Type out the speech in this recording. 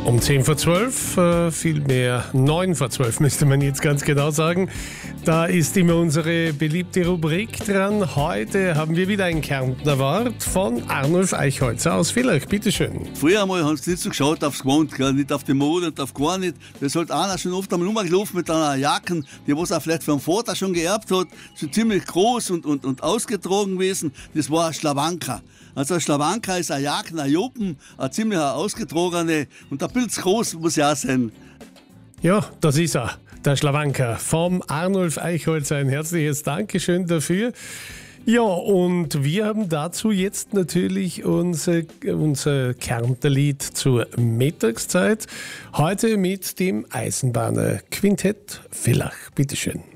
Um 10 vor 12, vielmehr 9 vor 12 müsste man jetzt ganz genau sagen. Da ist immer unsere beliebte Rubrik dran. Heute haben wir wieder ein Kärntner Wort von Arnulf Eichholzer aus Villach. Bitteschön. Früher einmal haben sie nicht so geschaut aufs Gewand, nicht auf die Mode und auf gar nicht. Das hat einer schon oft einmal rumgelaufen mit einer Jacke, die was er vielleicht vom Vater schon geerbt hat, schon ziemlich groß und ausgetragen gewesen. Das war ein Schlawanker. Also ein Schlawanker ist ein Jacke, ein Joppen, ein ziemlich ausgetragene und der Pilz groß muss ja auch sein. Ja, das ist er, der Schlawanker vom Arnulf Eichholzer. Ein herzliches Dankeschön dafür. Ja, und wir haben dazu jetzt natürlich unser Kärntnerlied zur Mittagszeit. Heute mit dem Eisenbahner Quintett Villach. Bitteschön.